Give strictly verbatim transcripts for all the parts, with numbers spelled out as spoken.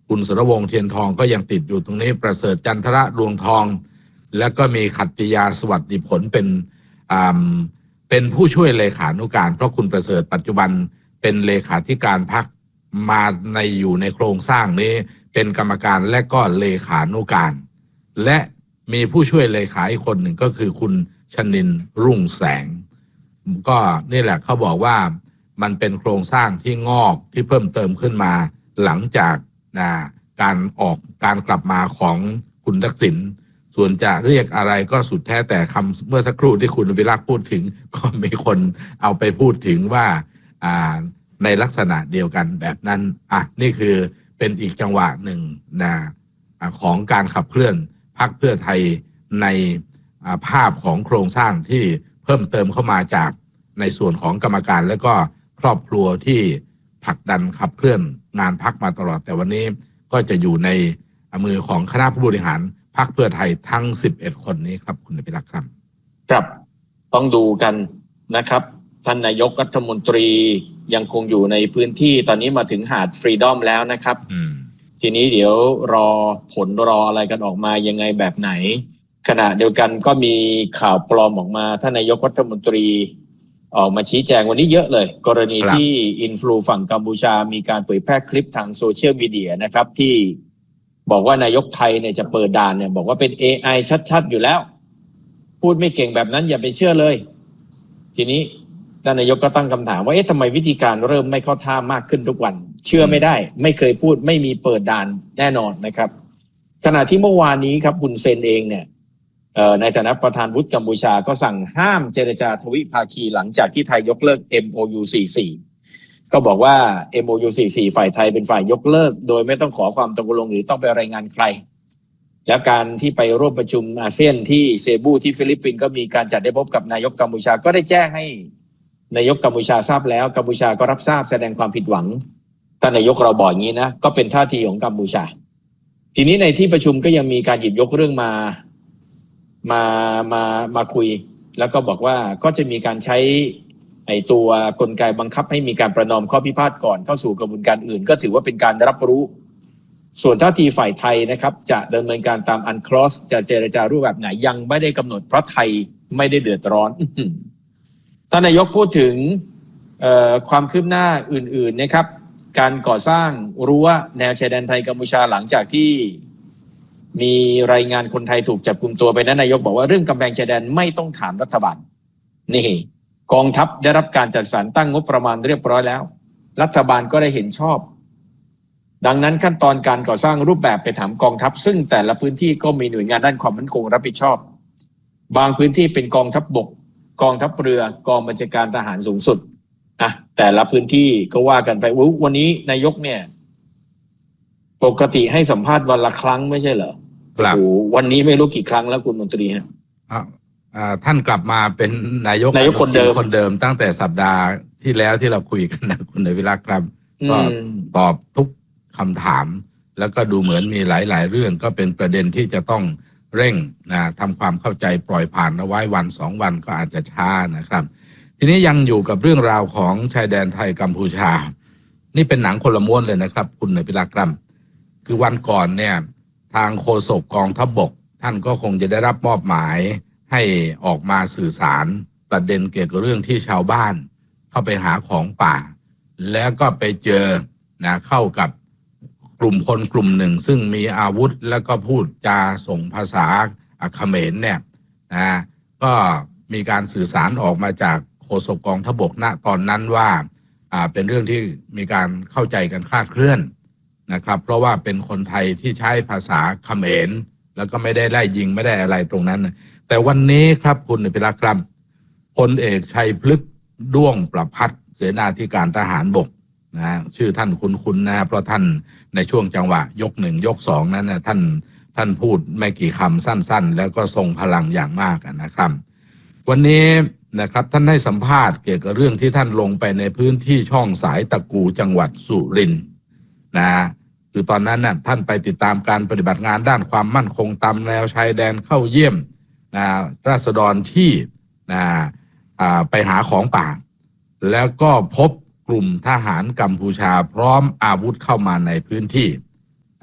คุณสุรวงศ์เทียนทองก็ยังติดอยู่ตรงนี้ประเสริฐจันทระดวงทองแล้วก็มีขัตติยาสวัสดิผลเป็นอ่าเป็นผู้ช่วยเลขานุการเพราะคุณประเสริฐปัจจุบันเป็นเลขาธิการพรรคมาในอยู่ในโครงสร้างนี้เป็นกรรมการและก็เลขานุการและมีผู้ช่วยเลขาอีกคนหนึ่งก็คือคุณชนินทร์รุ่งแสงก็นี่แหละเขาบอกว่ามันเป็นโครงสร้างที่งอกที่เพิ่มเติมขึ้นมาหลังจากนะการออกการกลับมาของคุณทักษิณส่วนจะเรียกอะไรก็สุดแท้แต่คำเมื่อสักครู่ที่คุณวิรักษ์พูดถึงก็มีคนเอาไปพูดถึงว่าอ่าในลักษณะเดียวกันแบบนั้นอ่ะนี่คือเป็นอีกจังหวะหนึ่งนะของการขับเคลื่อนพรรคเพื่อไทยในภาพของโครงสร้างที่เพิ่มเติมเข้ามาจากในส่วนของกรรมการและก็ครอบครัวที่ผลักดันขับเคลื่อนงานพรรคมาตลอดแต่วันนี้ก็จะอยู่ในมือของคณะผู้บริหารพรรคเพื่อไทยทั้งสิบเอ็ดคนนี้ครับคุณอภิรักษ์ครับครับต้องดูกันนะครับท่านนายกรัฐมนตรียังคงอยู่ในพื้นที่ตอนนี้มาถึงหาดฟรีดอมแล้วนะครับทีนี้เดี๋ยวรอผลรออะไรกันออกมายังไงแบบไหนขณะเดียวกันก็มีข่าวปลอมออกมาท่านนายกรัฐมนตรีออกมาชี้แจงวันนี้เยอะเลยกรณีที่อินฟลูฝั่งกัมพูชามีการเผยแพร่คลิปทางโซเชียลมีเดียนะครับที่บอกว่านายกไทยเนี่ยจะเปิดด่านเนี่ยบอกว่าเป็น เอ ไอ ชัดๆอยู่แล้วพูดไม่เก่งแบบนั้นอย่าไปเชื่อเลยทีนี้ท่านนายกก็ตั้งคำถามว่าเอ๊ะทำไมวิธีการเริ่มไม่เข้าท่ามากขึ้นทุกวันเชื่อไม่ได้ไม่เคยพูดไม่มีเปิดด่านแน่นอนนะครับขณะที่เมื่อวานนี้ครับคุณเซนเองเนี่ยในฐานะประธานวุฒิกัมพูชาก็สั่งห้ามเจรจาทวิภาคีหลังจากที่ไทยยกเลิก เอ็ม โอ ยู สี่สิบสี่ ก็บอกว่า เอ็ม โอ ยู สี่สิบสี่ ฝ่ายไทยเป็นฝ่ายยกเลิกโดยไม่ต้องขอความตกลงหรือต้องไปรายงานใครและการที่ไปร่วมประชุมอาเซียนที่เซบูที่ฟิลิปปินส์ก็มีการจัดได้พบกับนายกกัมพูชาก็ได้แจ้งให้นายกกัมพูชาทราบแล้วกัมพูชาก็รับทราบแสดงความผิดหวังท่านนายกเราบอกอย่างนี้นะก็เป็นท่าทีของกัมพูชาทีนี้ในที่ประชุมก็ยังมีการหยิบยกเรื่องมามามามาคุยแล้วก็บอกว่าก็จะมีการใช้ไอ้ตัวกลไกบังคับให้มีการประนอมข้อพิพาทก่อนเข้าสู่กระบวนการอื่นก็ถือว่าเป็นการรับรู้ส่วนท่าทีฝ่ายไทยนะครับจะดำเนินการตามอันคลอสจะเจรจารูปแบบไหนยังไม่ได้กำหนดเพราะไทยไม่ได้เดือดร้อนท่านนายกพูดถึงความคืบหน้าอื่นๆนะครับการก่อสร้างรั้วแนวชายแดนไทยกัมพูชาหลังจากที่มีรายงานคนไทยถูกจับกุมตัวไปนั้นนายกบอกว่าเรื่องกำแพงชายแดนไม่ต้องถามรัฐบาลนี่กองทัพได้รับการจัดสรรตั้งงบประมาณเรียบร้อยแล้วรัฐบาลก็ได้เห็นชอบดังนั้นขั้นตอนการก่อสร้างรูปแบบไปถามกองทัพซึ่งแต่ละพื้นที่ก็มีหน่วยงานด้านความมั่นคงรับผิดชอบบางพื้นที่เป็นกองทัพบกกองทัพเรือกองบัญชาการทหารสูงสุดอ่ะแต่ละพื้นที่ก็ว่ากันไปวันนี้นายกเนี่ยปกติให้สัมภาษณ์วันละครั้งไม่ใช่เหรอครับวันนี้ไม่รู้กี่ครั้งแล้วคุณมนตรีฮะท่านกลับมาเป็นนายกนายกคนเดิมคนเดิมตั้งแต่สัปดาห์ที่แล้วที่เราคุยกันนะคุณอภิรักษ์ครับก็ตอบทุกคำถามแล้วก็ดูเหมือนมีหลายๆเรื่องก็เป็นประเด็นที่จะต้องเร่งนะทำความเข้าใจปล่อยผ่านเอาไว้วันสองวันก็อาจจะช้านะครับทีนี้ยังอยู่กับเรื่องราวของชายแดนไทยกัมพูชานี่เป็นหนังคนละม้วนเลยนะครับคุณอภิรักษ์ครับคือวันก่อนเนี่ยทางโฆษกกองทัพบกท่านก็คงจะได้รับมอบหมายให้ออกมาสื่อสารประเด็นเกี่ยวกับเรื่องที่ชาวบ้านเข้าไปหาของป่าแล้วก็ไปเจอนะเข้ากับกลุ่มคนกลุ่มหนึ่งซึ่งมีอาวุธแล้วก็พูดจาส่งภาษาเขมรเนี่ยนะก็มีการสื่อสารออกมาจากโฆษกกองทัพบกณตอนนั้นว่าอ่าเป็นเรื่องที่มีการเข้าใจกันคลาดเคลื่อนนะครับเพราะว่าเป็นคนไทยที่ใช้ภาษาเขมรแล้วก็ไม่ได้ไล่ยิงไม่ได้อะไรตรงนั้นแต่วันนี้ครับคุณอภิรักษ์ครับพลเอกชัยพฤกษ์ด้วงประภัสเสนาธิการทหารบกนะชื่อท่านคุ้นๆนะเพราะท่านในช่วงจังหวะยกหนึ่งยกสองนั้นนะท่านท่านพูดไม่กี่คำสั้นๆแล้วก็ทรงพลังอย่างมากนะครับวันนี้นะครับท่านให้สัมภาษณ์เกี่ยวกับเรื่องที่ท่านลงไปในพื้นที่ช่องสายตะกูจังหวัดสุรินทร์นะคือตอนนั้นน่ะท่านไปติดตามการปฏิบัติงานด้านความมั่นคงตามแนวชายแดนเข้าเยี่ยมนะราษฎรที่นะไปหาของป่าแล้วก็พบกลุ่มทหารกัมพูชาพร้อมอาวุธเข้ามาในพื้นที่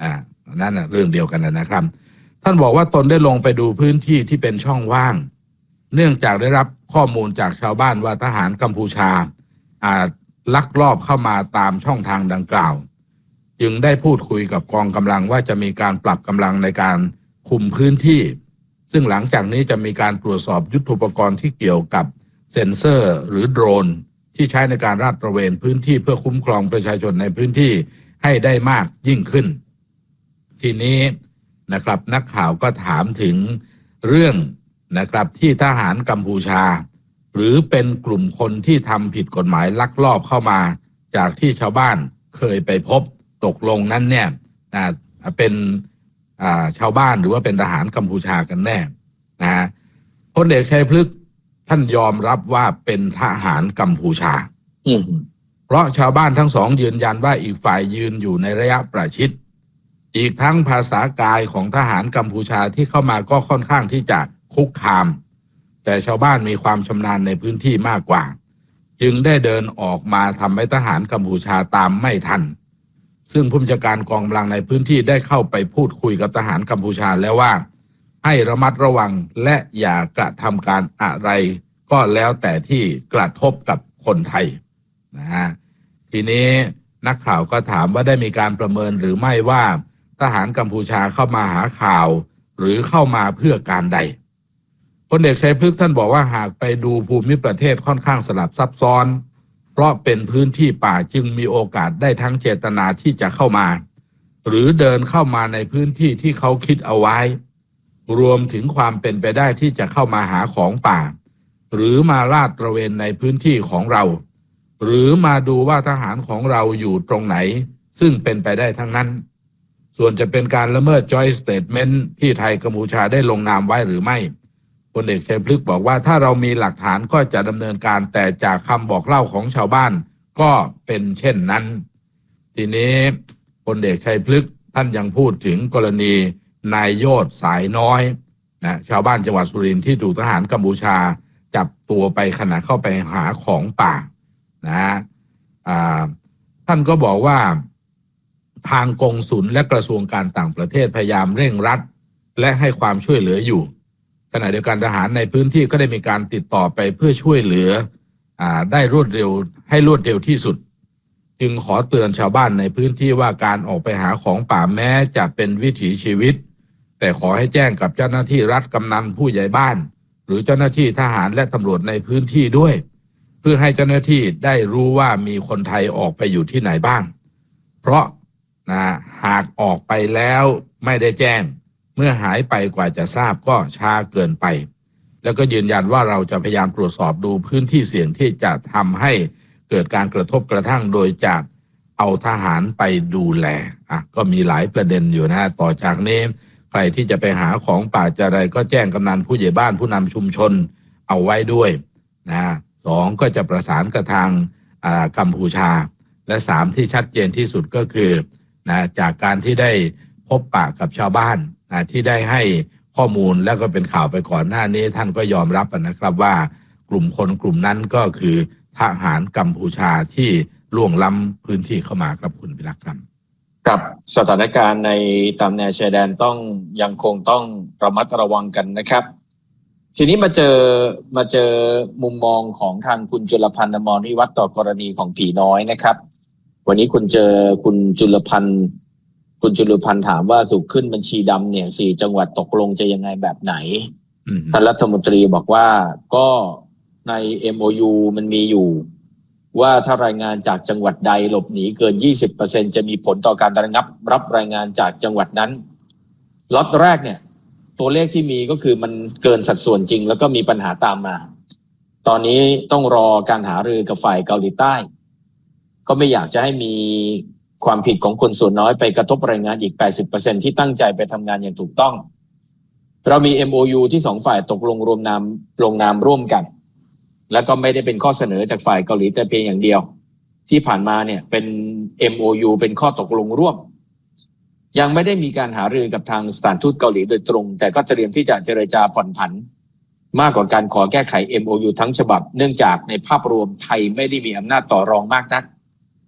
อ่านั่นนะเรื่องเดียวกันนะครับท่านบอกว่าตนได้ลงไปดูพื้นที่ที่เป็นช่องว่างเนื่องจากได้รับข้อมูลจากชาวบ้านว่าทหารกัมพูชาอาจลักลอบเข้ามาตามช่องทางดังกล่าวจึงได้พูดคุยกับกองกำลังว่าจะมีการปรับกำลังในการคุมพื้นที่ซึ่งหลังจากนี้จะมีการตรวจสอบยุทโธปกรณ์ที่เกี่ยวกับเซ็นเซอร์หรือโดรนที่ใช้ในการลาดตระเวนพื้นที่เพื่อคุ้มครองประชาชนในพื้นที่ให้ได้มากยิ่งขึ้นทีนี้นะครับนักข่าวก็ถามถึงเรื่องนะครับที่ทหารกัมพูชาหรือเป็นกลุ่มคนที่ทำผิดกฎหมายลักลอบเข้ามาจากที่ชาวบ้านเคยไปพบตกลงนั้นเนี่ยนะเป็นชาวบ้านหรือว่าเป็นทหารกัมพูชากันแน่นะพลเอกชัยพฤกษ์ท่านยอมรับว่าเป็นทหารกัมพูชาเพราะชาวบ้านทั้งสองยืนยันว่าอีกฝ่ายยืนอยู่ในระยะประชิดอีกทั้งภาษากายของทหารกัมพูชาที่เข้ามาก็ค่อนข้างที่จะคุกคามแต่ชาวบ้านมีความชำนาญในพื้นที่มากกว่าจึงได้เดินออกมาทำให้ทหารกัมพูชาตามไม่ทันซึ่งผู้บัญชาการกองกำลังในพื้นที่ได้เข้าไปพูดคุยกับทหารกัมพูชาแล้วว่าให้ระมัดระวังและอย่ากระทำการอะไรก็แล้วแต่ที่กระทบกับคนไทยนะฮะทีนี้นักข่าวก็ถามว่าได้มีการประเมินหรือไม่ว่าทหารกัมพูชาเข้ามาหาข่าวหรือเข้ามาเพื่อการใดพลเอกชัยพฤกษ์ท่านบอกว่าหากไปดูภูมิประเทศค่อนข้างสลับซับซ้อนเพราะเป็นพื้นที่ป่าจึงมีโอกาสได้ทั้งเจตนาที่จะเข้ามาหรือเดินเข้ามาในพื้นที่ที่เขาคิดเอาไว้รวมถึงความเป็นไปได้ที่จะเข้ามาหาของป่าหรือมาลาดตระเวนในพื้นที่ของเราหรือมาดูว่าทหารของเราอยู่ตรงไหนซึ่งเป็นไปได้ทั้งนั้นส่วนจะเป็นการละเมิด Joint Statement ที่ไทยกัมพูชาได้ลงนามไว้หรือไม่พลเอกชัยพฤกษ์บอกว่าถ้าเรามีหลักฐานก็จะดำเนินการแต่จากคำบอกเล่าของชาวบ้านก็เป็นเช่นนั้นทีนี้พลเอกชัยพฤกษ์ท่านยังพูดถึงกรณีนายโยธสายน้อยนะชาวบ้านจังหวัดสุรินทร์ที่ถูกทหารกัมพูชาจับตัวไปขณะเข้าไปหาของป่านะอ่าท่านก็บอกว่าทางกงสุลและกระทรวงการต่างประเทศพยายามเร่งรัดและให้ความช่วยเหลืออยู่ขณะเดียวกันทหารในพื้นที่ก็ได้มีการติดต่อไปเพื่อช่วยเหลืออ่าได้รวดเร็วให้รวดเร็วที่สุดจึงขอเตือนชาวบ้านในพื้นที่ว่าการออกไปหาของป่าแม้จะเป็นวิถีชีวิตแต่ขอให้แจ้งกับเจ้าหน้าที่รัฐกำนันผู้ใหญ่บ้านหรือเจ้าหน้าที่ทหารและตำรวจในพื้นที่ด้วยเพื่อให้เจ้าหน้าที่ได้รู้ว่ามีคนไทยออกไปอยู่ที่ไหนบ้างเพราะนะหากออกไปแล้วไม่ได้แจ้งเมื่อหายไปกว่าจะทราบก็ช้าเกินไปแล้วก็ยืนยันว่าเราจะพยายามตรวจสอบดูพื้นที่เสี่ยงที่จะทำให้เกิดการกระทบกระทั่งโดยจะเอาทหารไปดูแลอ่ะก็มีหลายประเด็นอยู่นะต่อจากนี้ใครที่จะไปหาของป่าจะอะไรก็แจ้งกำนันผู้ใหญ่บ้านผู้นำชุมชนเอาไว้ด้วยนะสองก็จะประสานกับทางกัมพูชาและสามที่ชัดเจนที่สุดก็คือนะจากการที่ได้พบปะกับชาวบ้านนะที่ได้ให้ข้อมูลแล้วก็เป็นข่าวไปก่อนหน้านี้ท่านก็ยอมรับนะครับว่ากลุ่มคนกลุ่มนั้นก็คือทหารกัมพูชาที่ล่วงล้ำพื้นที่เข้ามาครับคุณพิรักษ์ครับกับสถานการณ์ในตามแนวชายแดนต้องยังคงต้องระมัดระวังกันนะครับทีนี้มาเจอมาเจอมุมมองของทางคุณจุลพันธ์อมรวิวัฒน์ต่อกรณีของผีน้อยนะครับวันนี้คุณเจอคุณจุลพันธ์คุณจุลพันธ์ถามว่าถูกขึ้นบัญชีดำเนี่ยสี่จังหวัดตกลงจะยังไงแบบไหนท่านรัฐมนตรีบอกว่าก็ใน เอ็ม โอ ยู มันมีอยู่ว่าถ้ารายงานจากจังหวัดใดหลบหนีเกิน ยี่สิบเปอร์เซ็นต์ จะมีผลต่อการระงับรับรายงานจากจังหวัดนั้นล็อตแรกเนี่ยตัวเลขที่มีก็คือมันเกินสัดส่วนจริงแล้วก็มีปัญหาตามมาตอนนี้ต้องรอการหารือกับฝ่ายเกาหลีใต้ก็ไม่อยากจะให้มีความผิดของคนส่วนน้อยไปกระทบรายงานอีก แปดสิบเปอร์เซ็นต์ ที่ตั้งใจไปทำงานอย่างถูกต้องเรามี เอ็ม โอ ยู ที่สองฝ่ายตกลงรวมนามลงนามร่วมกันแล้วก็ไม่ได้เป็นข้อเสนอจากฝ่ายเกาหลีแต่เพียงอย่างเดียวที่ผ่านมาเนี่ยเป็น เอ็ม โอ ยู เป็นข้อตกลงร่วมยังไม่ได้มีการหารือกับทางสถานทูตเกาหลีโดยตรงแต่ก็เตรียมที่จะเจรจาผ่อนผันมากกว่าการขอแก้ไข เอ็ม โอ ยู ทั้งฉบับเนื่องจากในภาพรวมไทยไม่ได้มีอำนาจต่อรองมากนัก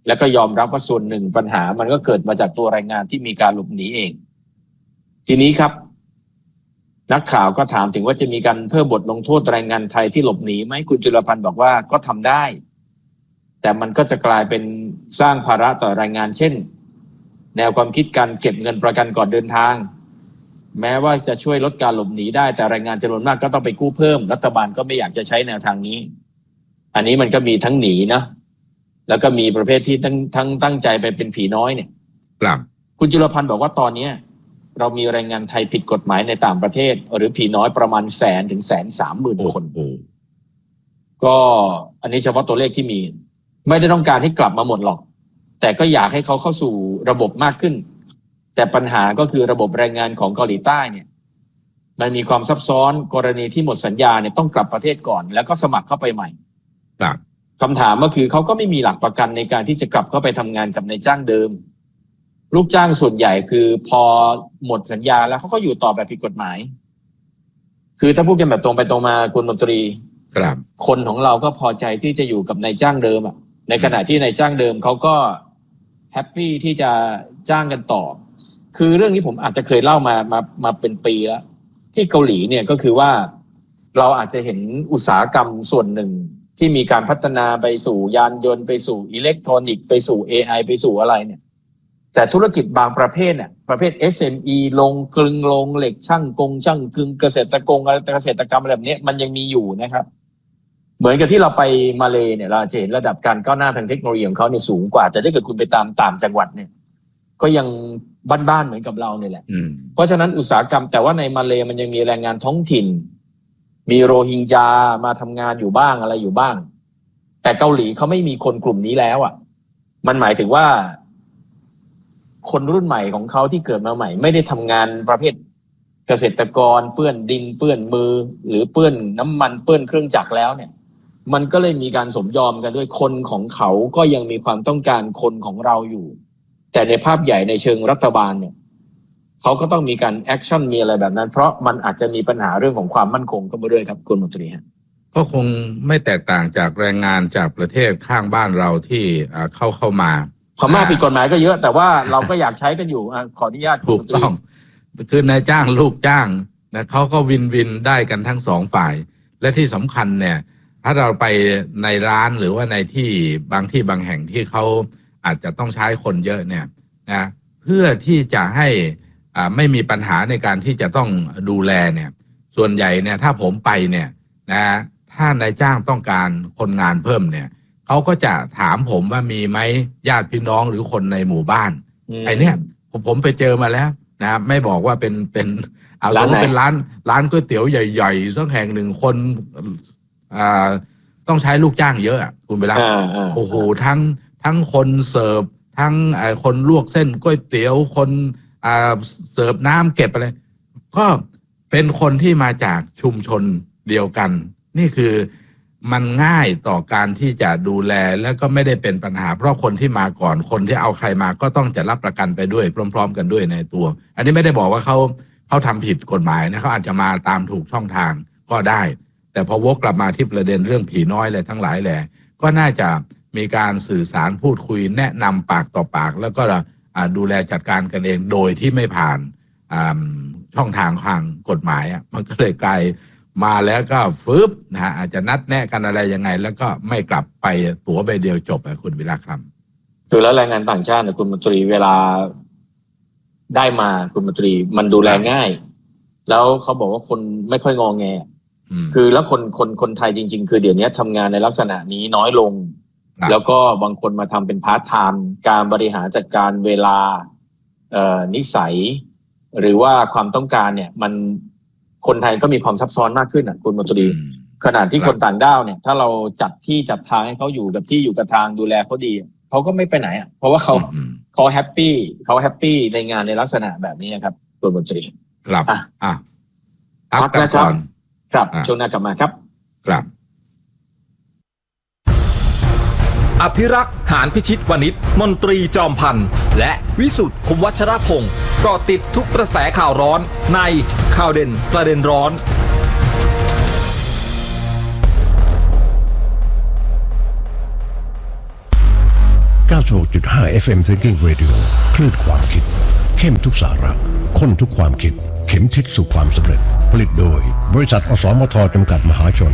แล้วก็ยอมรับว่าส่วนหนึ่งปัญหามันก็เกิดมาจากตัวแรงงานที่มีการหลบหนีเองทีนี้ครับนักข่าวก็ถามถึงว่าจะมีการเพิ่มบทลงโทษแรงงานไทยที่หลบหนีไหมคุณจุลพันธ์บอกว่าก็ทำได้แต่มันก็จะกลายเป็นสร้างภาระต่อแรงงานเช่นแนวความคิดการเก็บเงินประกันก่อนเดินทางแม้ว่าจะช่วยลดการหลบหนีได้แต่แรงงานจำนวนมากก็ต้องไปกู้เพิ่มรัฐบาลก็ไม่อยากจะใช้แนวทางนี้อันนี้มันก็มีทั้งหนีนะแล้วก็มีประเภทที่ทั้งทั้งตั้งใจไปเป็นผีน้อยเนี่ยครับคุณจุลพันธ์บอกว่าตอนนี้เรามีแรงงานไทยผิดกฎหมายในต่างประเทศหรือผีน้อยประมาณแสนถึงแสนสามหมื่นคนก็อันนี้เฉพาะตัวเลขที่มีไม่ได้ต้องการให้กลับมาหมดหรอกแต่ก็อยากให้เขาเข้าสู่ระบบมากขึ้นแต่ปัญหาก็คือระบบแรงงานของเกาหลีใต้เนี่ยมันมีความซับซ้อนกรณีที่หมดสัญญาเนี่ยต้องกลับประเทศก่อนแล้วก็สมัครเข้าไปใหม่ครับคำถามก็คือเขาก็ไม่มีหลักประกันในการที่จะกลับเข้าไปทำงานกับนายจ้างเดิมลูกจ้างส่วนใหญ่คือพอหมดสัญญาแล้วเขาก็อยู่ต่อแบบผิดกฎหมายคือถ้าพูดกันแบบตรงไปตรงมาคุณมนตรีครับคนของเราก็พอใจที่จะอยู่กับนายจ้างเดิมอ่ะในขณะที่นายจ้างเดิมเขาก็แฮปปี้ที่จะจ้างกันต่อคือเรื่องนี้ผมอาจจะเคยเล่ามามามาเป็นปีแล้วที่เกาหลีเนี่ยก็คือว่าเราอาจจะเห็นอุตสาหกรรมส่วนหนึ่งที่มีการพัฒนาไปสู่ยานยนต์ไปสู่อิเล็กทรอนิกส์ไปสู่ เอ ไอ ไปสู่อะไรเนี่ยแต่ธุรกิจบางประเภทเนี่ยประเภท เอส เอ็ม อี ลงกลึงลงเหล็กช่างกงช่างกึงเกษตรกรอะไรเกษตรกรรมอะไรแบบนี้มันยังมีอยู่นะครับเหมือนกับที่เราไปมาเลเนี่ยเราจะเห็นระดับการก้าวหน้าทางเทคโนโลยีของเขาเนี่ยสูงกว่าแต่ถ้าเกิดคุณไปตามต่างจังหวัดเนี่ยก็ยังบ้านๆเหมือนกับเราเนี่ยแหละเพราะฉะนั้นอุตสาหกรรมแต่ว่าในมาเลมันยังมีแรงงานท้องถิ่นมีโรฮิงญามาทำงานอยู่บ้างอะไรอยู่บ้างแต่เกาหลีเขาไม่มีคนกลุ่มนี้แล้วอ่ะมันหมายถึงว่าคนรุ่นใหม่ของเขาที่เกิดมาใหม่ไม่ได้ทำงานประเภทเกษตรกรเปื้อนดินเปื้อนมือหรือเปื้อนน้ำมันเปื้อนเครื่องจักรแล้วเนี่ยมันก็เลยมีการสมยอมกันด้วยคนของเขาก็ยังมีความต้องการคนของเราอยู่แต่ในภาพใหญ่ในเชิงรัฐบาลเนี่ยเขาก็ต้องมีการแอคชั่นมีอะไรแบบนั้นเพราะมันอาจจะมีปัญหาเรื่องของความมั่นคงเข้ามาด้วยครับคุณมนตรีฮะก็คงไม่แตกต่างจากแรงงานจากประเทศข้างบ้านเราที่เข้าเข้ามาพม่าผิดกฎหมายก็เยอะแต่ว่าเราก็อยากใช้กันอยู่ขออนุญาตถูกต้องคือนายจ้างลูกจ้างนะเขาก็วินวินได้กันทั้งสองฝ่ายและที่สำคัญเนี่ยถ้าเราไปในร้านหรือว่าในที่บางที่บางแห่งที่เขาอาจจะต้องใช้คนเยอะเนี่ยนะเพื่อที่จะให้อ่าไม่มีปัญหาในการที่จะต้องดูแลเนี่ยส่วนใหญ่เนี่ยถ้าผมไปเนี่ยนะถ้านายจ้างต้องการคนงานเพิ่มเนี่ยเขาก็จะถามผมว่ามีไหมญาติพี่น้องหรือคนในหมู่บ้านไอ้เนี่ยผมผมไปเจอมาแล้วนะไม่บอกว่าเป็นเป็นเอาสมมติเป็นร้านร้านก๋วยเตี๋ยวใหญ่ๆสักแห่งหนึ่งคนอ่าต้องใช้ลูกจ้างเยอะคุณไปรับโอ้โหทั้งทั้งคนเสิร์ฟทั้งไอ้คนลวกเส้นก๋วยเตี๋ยวคนอ่าเสิร์ฟน้ำเก็บอะไรก็เป็นคนที่มาจากชุมชนเดียวกันนี่คือมันง่ายต่อการที่จะดูแลแล้วก็ไม่ได้เป็นปัญหาเพราะคนที่มาก่อนคนที่เอาใครมาก็ต้องจะรับประกันไปด้วยพร้อมๆกันด้วยในตัวอันนี้ไม่ได้บอกว่าเขาเขาทำผิดกฎหมายนะเขาอาจจะมาตามถูกช่องทางก็ได้แต่พอวกกลับมาที่ประเด็นเรื่องผีน้อยอะไรทั้งหลายแหละก็น่าจะมีการสื่อสารพูดคุยแนะนำปากต่อปากแล้วก็ดูแลจัดการกันเองโดยที่ไม่ผ่านช่องทางทางกฎหมายอ่ะมันก็เลยกลายมาแล้วก็ฟึบนะฮะอาจจะนัดแนะกันอะไรยังไงแล้วก็ไม่กลับไปตั๋วใบเดียวจบอ่ะคุณวิระครับคือแล้วแรงงานต่างชาตินะคุณมนตรีเวลาได้มาคุณมนตรีมันดูแลง่ายแล้วเขาบอกว่าคนไม่ค่อยงอแงคือแล้วคนคนคนไทยจริงๆคือเดี๋ยวนี้ทำงานในลักษณะนี้น้อยลงแล้วก็บางคนมาทำเป็นพาร์ทไทม์การบริหารจัดการเวลาเอ่อนิสัยหรือว่าความต้องการเนี่ยมันคนไทยก็มีความซับซ้อนมากขึ้นอ่ะคุณมนตรีขณะที่คนต่างด้าวเนี่ยถ้าเราจัดที่จัดทางให้เขาอยู่กับที่อยู่กับทางดูแลเขาดีเขาก็ไม่ไปไหนอ่ะเพราะว่าเขาเขาแฮปปี้เขาแฮปปี้ในงานในลักษณะแบบนี้ครับคุณมนตรีครับอ่ะอ่ะพักกันก่อนครับช่วงหน้ากลับมาครับครับอภิรักษ์หานพิชิตวณิชมนตรีจอมพันธ์และวิสุทธิ์คมวัชรพงศ์เกาะติดทุกกระแสข่าวร้อนในข่าวเด่นประเด็นร้อนเก้าสิบหกจุดห้า เอฟ เอ็ม Thinking Radio คลื่นความคิดเข้มทุกสาระข้นทุกความคิดเข็มทิศสู่ความสำเร็จผลิตโดยบริษัทอสมทจำกัดมหาชน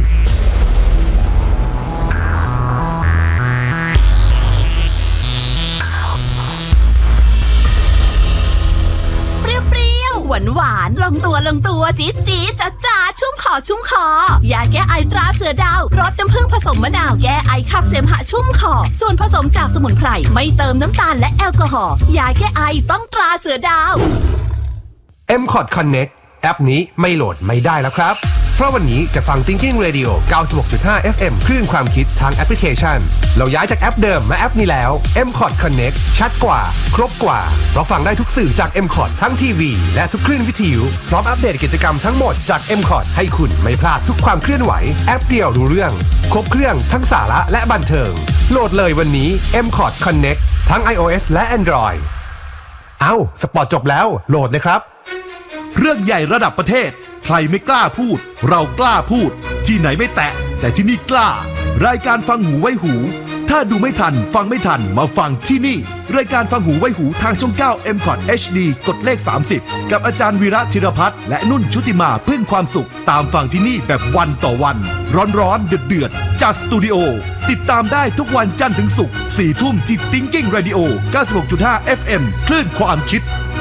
หวานหวานลงตัวลงตัวจี๊ดจี๊ดจ๊าจ๊าชุ่มคอชุ่มคอยาแก้ไอตราเสือดาวรสน้ำผึ้งผสมมะนาวแก้ไอขับเสมหะชุ่มคอส่วนผสมจากสมุนไพรไม่เติมน้ำตาลและแอลกอฮอล์ยาแก้ไอต้องตราเสือดาวเอ็ม คอร์ด Connect แอปนี้ไม่โหลดไม่ได้แล้วครับเพราะวันนี้จะฟัง Thinking Radio เก้าสิบหกจุดห้า เอฟ เอ็ม คลื่นความคิดทางแอปพลิเคชันเราย้ายจากแอปเดิมมาแอปนี้แล้ว เอ็ม คอร์ด Connect ชัดกว่าครบกว่าเราฟังได้ทุกสื่อจาก เอ็ม คอร์ด ทั้งทีวีและทุกคลื่นวิทยุพร้อมอัปเดตกิจกรรมทั้งหมดจาก เอ็ม คอร์ด ให้คุณไม่พลาดทุกความเคลื่อนไหวแอปเดียวรู้เรื่องครบเครื่องทั้งสาระและบันเทิงโหลดเลยวันนี้ เอ็ม คอร์ด Connect ทั้ง iOS และ Android เอ้าสปอร์ตจบแล้วโหลดเลยครับเรื่องใหญ่ระดับประเทศใครไม่กล้าพูดเรากล้าพูดที่ไหนไม่แตะแต่ที่นี่กล้ารายการฟังหูไว้หูถ้าดูไม่ทันฟังไม่ทันมาฟังที่นี่รายการฟังหูไว้หูทางช่องเก้า เอ็ม คอร์ด เอช ดี กดเลขสามสิบกับอาจารย์วีระธีรพัฒน์และนุ่นชุติมาพึ่งความสุขตามฟังที่นี่แบบวันต่อวันร้อนๆเดือดๆจากสตูดิโอติดตามได้ทุกวันจันทร์ถึงศุกร์สี่ทุ่มที่ Thinking Radio เก้าสิบหกจุดห้า เอฟ เอ็ม คลื่นความคิด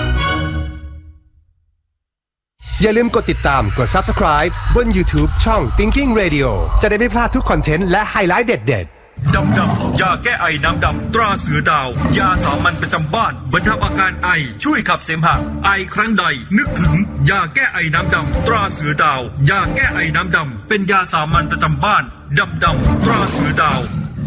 อย่าลืมกดติดตามกด Subscribe บน YouTube ช่อง Thinking Radio จะได้ไม่พลาดทุกคอนเทนต์และไฮไลท์เด็ดๆดำดำยาแก้ไอน้ำดำตราเสือดาวยาสามัญประจำบ้านบรรเทาอาการไอช่วยขับเสมหะไอครั้งใดนึกถึงยาแก้ไอน้ำดำตราเสือดาวยาแก้ไอน้ำดำเป็นยาสามัญประจำบ้านดำดำตราเสือดาว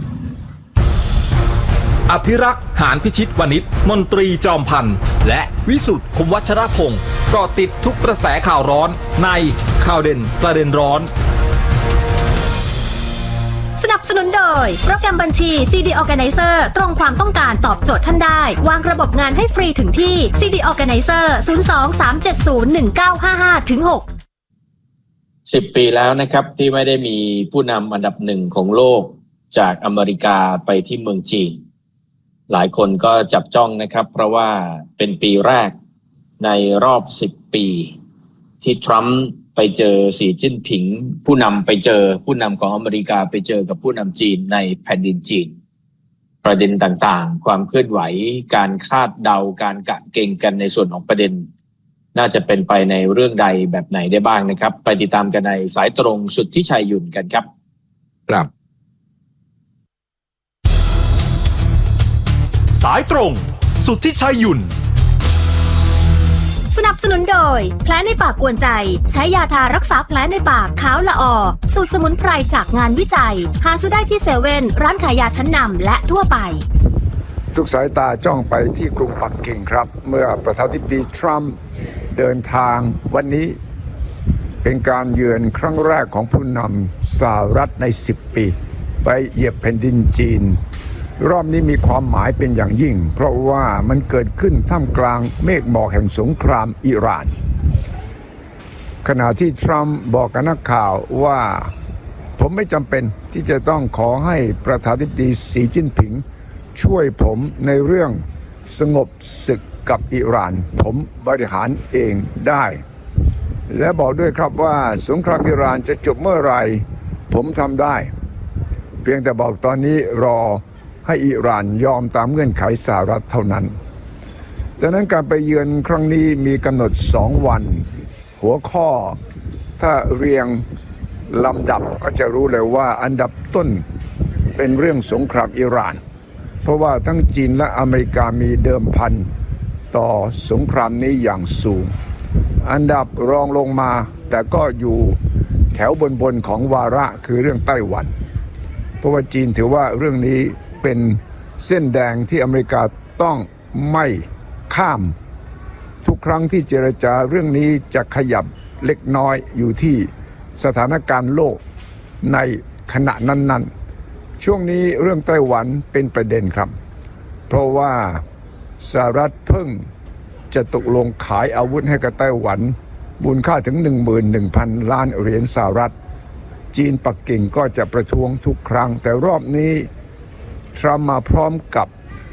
อภิรักษ์หานพิชิตวณิชมนตรีจอมพันธ์และวิสุทธิ์คมวัชรพงศ์เกาะติดทุกกระแสข่าวร้อนในข่าวเด่นประเด็นร้อนสนับสนุนโดยโปรแกรมบัญชี ซี ดี Organizer ตรงความต้องการตอบโจทย์ท่านได้วางระบบงานให้ฟรีถึงที่ ซี ดี Organizer ศูนย์ สอง สาม เจ็ด ศูนย์ หนึ่ง เก้า ห้า ห้า ถึง หกสิบปีแล้วนะครับที่ไม่ได้มีผู้นำอันดับหนึ่งของโลกจากอเมริกาไปที่เมืองจีนหลายคนก็จับจ้องนะครับเพราะว่าเป็นปีแรกในรอบสิบปีที่ทรัมป์ไปเจอสีจิ้นผิงผู้นำไปเจอผู้นำของอเมริกาไปเจอกับผู้นำจีนในแผ่นดินจีนประเด็นต่างๆความเคลื่อนไหวการคาดเดาการกะเกณฑ์กันในส่วนของประเด็นน่าจะเป็นไปในเรื่องใดแบบไหนได้บ้างนะครับไปติดตามกันในสายตรงสุทธิชัยหยุ่นกันครับครับสายตรงสุทธิชัยหยุ่นสนับสนุนโดยแผลในปากกวนใจใช้ยาทารักษาแผลในปากขาวละออสูตรสมุนไพรจากงานวิจัยหาซื้อได้ที่เซเว่นร้านขายยาชั้นนำและทั่วไปทุกสายตาจ้องไปที่กรุงปักกิ่งครับเมื่อประธานาธิบดีทรัมป์เดินทางวันนี้เป็นการเยือนครั้งแรกของผู้นำสหรัฐในสิบปีไปเหยียบแผ่นดินจีนรอบนี้มีความหมายเป็นอย่างยิ่งเพราะว่ามันเกิดขึ้นท่ามกลางเมฆหมอกแห่งสงครามอิหร่านขณะที่ทรัมป์บอกกับนักข่าวว่าผมไม่จำเป็นที่จะต้องขอให้ประธานาธิบดีสีจิ้นผิงช่วยผมในเรื่องสงบศึกกับอิหร่านผมบริหารเองได้และบอกด้วยครับว่าสงครามอิหร่านจะจบเมื่อไหร่ผมทำได้เพียงแต่บอกตอนนี้รอให้อิหร่านยอมตามเงื่อนไขสหรัฐเท่านั้นดังนั้นการไปเยือนครั้งนี้มีกำหนดสองวันหัวข้อถ้าเรียงลำดับก็จะรู้เลยว่าอันดับต้นเป็นเรื่องสงครามอิหร่านเพราะว่าทั้งจีนและอเมริกามีเดิมพันต่อสงครามนี้อย่างสูงอันดับรองลงมาแต่ก็อยู่แถวบนๆของวาระคือเรื่องไต้หวันเพราะว่าจีนถือว่าเรื่องนี้เป็นเส้นแดงที่อเมริกาต้องไม่ข้ามทุกครั้งที่เจรจาเรื่องนี้จะขยับเล็กน้อยอยู่ที่สถานการณ์โลกในขณะนั้นๆช่วงนี้เรื่องไต้หวันเป็นประเด็นครับเพราะว่าสหรัฐเพิ่งจะตกลงขายอาวุธให้กับไต้หวันมูลค่าถึง หนึ่งหมื่นหนึ่งพัน ล้านเหรียญสหรัฐจีนปักกิ่งก็จะประท้วงทุกครั้งแต่รอบนี้ทรัมป์มาพร้อมกับ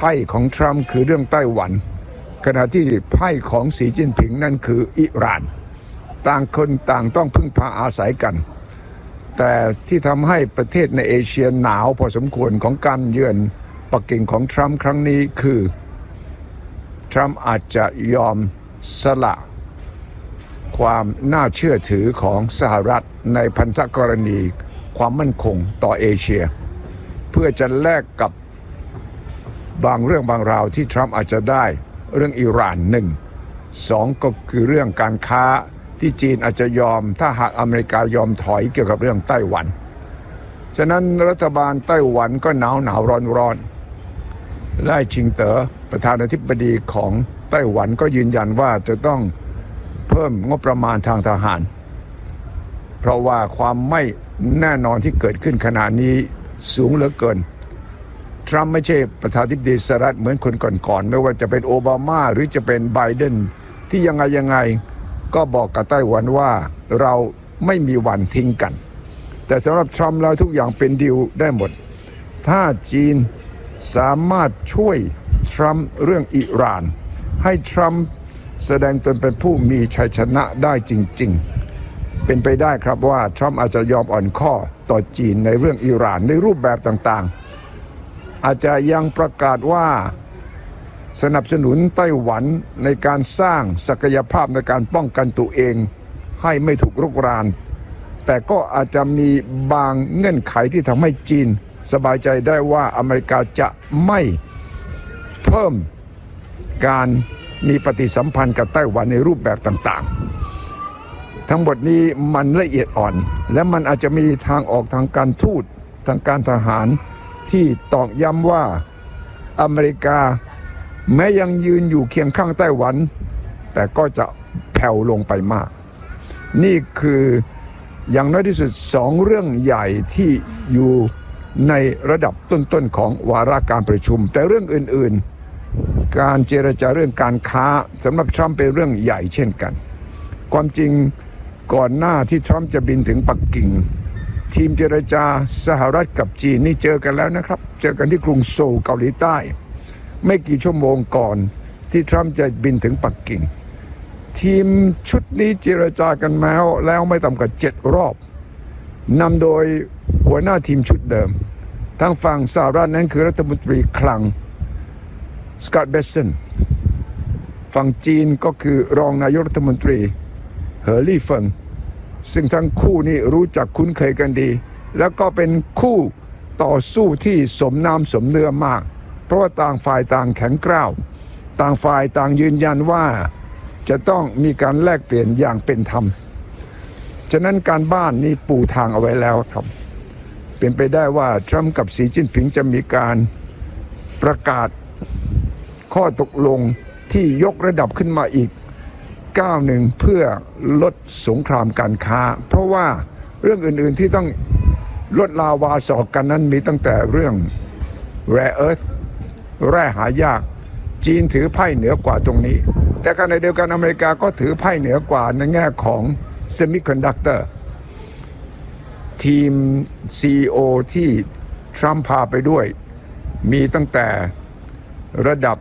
พ่ของทรัมป์คือเรื่องไต้หวันขณะที่ไพ่ของสีจิ้นผิงนั่นคืออิหร่านต่างคนต่างต้องพึ่งพาอาศัยกันแต่ที่ทำให้ประเทศในเอเชียหนาวพอสมควรของการเยือนปักกิ่งของทรัมป์ครั้งนี้คือทรัมป์อาจจะยอมสละความน่าเชื่อถือของสหรัฐในพันธกรณีความมั่นคงต่อเอเชียเพื่อจะแลกกับบางเรื่องบางราวที่ทรัมป์อาจจะได้เรื่องอิหร่านหนึ่งสองก็คือเรื่องการค้าที่จีนอาจจะยอมถ้าหากอเมริกายอมถอยเกี่ยวกับเรื่องไต้หวันฉะนั้นรัฐบาลไต้หวันก็หนาวหนาวร้อนร้อนไล่ชิงเต๋อประธานาธิบดีของไต้หวันก็ยืนยันว่าจะต้องเพิ่มงบประมาณทางทหารเพราะว่าความไม่แน่นอนที่เกิดขึ้นขณะนี้สูงเหลือเกินทรัมป์ไม่ใช่ประธานาธิบดีสหรัฐเหมือนคนก่อนๆไม่ว่าจะเป็นโอบามาหรือจะเป็นไบเดนที่ยังไงยังไงก็บอกกับไต้หวันว่าเราไม่มีวันทิ้งกันแต่สำหรับทรัมป์แล้วทุกอย่างเป็นดีลได้หมดถ้าจีนสามารถช่วยทรัมป์เรื่องอิหร่านให้ทรัมป์แสดงตนเป็นผู้มีชัยชนะได้จริงๆเป็นไปได้ครับว่าทรัมป์อาจจะยอมอ่อนข้อต่อจีนในเรื่องอิหร่านในรูปแบบต่างๆอาจจะยังประกาศว่าสนับสนุนไต้หวันในการสร้างศักยภาพในการป้องกันตัวเองให้ไม่ถูกรุกรานแต่ก็อาจจะมีบางเงื่อนไขที่ทำให้จีนสบายใจได้ว่าอเมริกาจะไม่เพิ่มการมีปฏิสัมพันธ์กับไต้หวันในรูปแบบต่างๆทั้งหมดนี้มันละเอียดอ่อนและมันอาจจะมีทางออกทางการทูตทางการทหารที่ตอกย้ำว่าอเมริกาแม้ยังยืนอยู่เคียงข้างไต้หวันแต่ก็จะแผ่วลงไปมากนี่คืออย่างน้อยที่สุดสองเรื่องใหญ่ที่อยู่ในระดับต้นๆของวาระการประชุมแต่เรื่องอื่นๆการเจรจาเรื่องการค้าสำหรับทรัมป์เป็นเรื่องใหญ่เช่นกันความจริงก่อนหน้าที่ทรัมป์จะบินถึงปักกิ่งทีมเจรจาสหรัฐกับจีนนี่เจอกันแล้วนะครับเจอกันที่กรุงโซลเกาหลีใต้ไม่กี่ชั่วโมงก่อนที่ทรัมป์จะบินถึงปักกิ่งทีมชุดนี้เจรจากันมาแล้วไม่ต่ำกว่าเจ็ดรอบนำโดยหัวหน้าทีมชุดเดิมทางฝั่งสหรัฐนั้นคือรัฐมนตรีคลังสกอตต์เบสเซนฝั่งจีนก็คือรองนายกรัฐมนตรีเหอลี่เฟิงซึ่งทั้งคู่นี้รู้จักคุ้นเคยกันดีแล้วก็เป็นคู่ต่อสู้ที่สมน้ำสมเนื้อมากเพราะว่าต่างฝ่ายต่างแข็งกร้าวต่างฝ่ายต่างยืนยันว่าจะต้องมีการแลกเปลี่ยนอย่างเป็นธรรมฉะนั้นการบ้านนี้ปูทางเอาไว้แล้วครับเป็นไปได้ว่าทรัมป์กับสีจิ้นผิงจะมีการประกาศข้อตกลงที่ยกระดับขึ้นมาอีกก้าวหนึ่งเพื่อลดสงครามการค้าเพราะว่าเรื่องอื่นๆที่ต้องลดลาวาสอกกันนั้นมีตั้งแต่เรื่อง rare earth แร่หายากจีนถือไพ่เหนือกว่าตรงนี้แต่ขณะเดียวกันอเมริกาก็ถือไพ่เหนือกว่าในแง่ของ semiconductor ทีม ซี อี โอ ที่ทรัมป์พาไปด้วยมีตั้งแต่ระดับ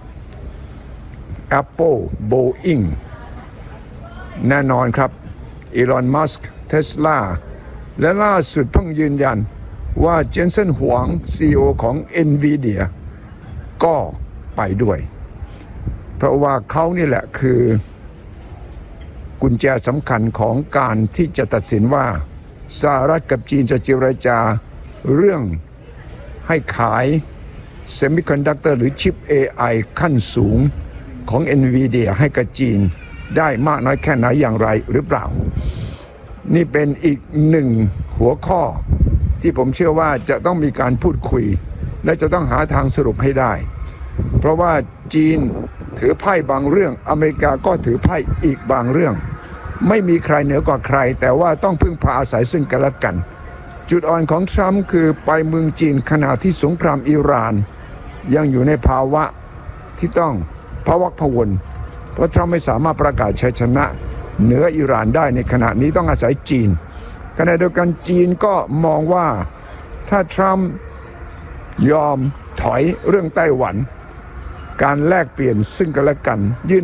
Apple Boeing แน่นอนครับอีลอน มัสก์ Tesla และล่าสุดเพิ่งยืนยันว่าเจนเซนหวง ซี อี โอ ของ Nvidia ก็ไปด้วยเพราะว่าเขานี่แหละคือกุญแจสำคัญของการที่จะตัดสินว่าสหรัฐกับจีนจะเจรจาเรื่องให้ขายเซมิคอนดักเตอร์หรือชิป เอ ไอ ขั้นสูงของ Nvidia ให้กับจีนได้มากน้อยแค่ไหนอย่างไรหรือเปล่านี่เป็นอีกหนึ่งหัวข้อที่ผมเชื่อว่าจะต้องมีการพูดคุยและจะต้องหาทางสรุปให้ได้เพราะว่าจีนถือไพ่บางเรื่องอเมริกาก็ถือไพ่อีกบางเรื่องไม่มีใครเหนือกว่าใครแต่ว่าต้องพึ่งพาอาศัยซึ่งกันและกันจุดอ่อนของทรัมป์คือไปเมืองจีนขณะที่สงครามอิหร่านยังอยู่ในภาวะที่ต้องพะวักพะวนเพราะทรัมป์ไม่สามารถประกาศชัยชนะเหนืออิหร่านได้ในขณะนี้ต้องอาศัยจีนขณะเดียวกันจีนก็มองว่าถ้าทรัมป์ยอมถอยเรื่องไต้หวันการแลกเปลี่ยนซึ่งกันและกันยื่น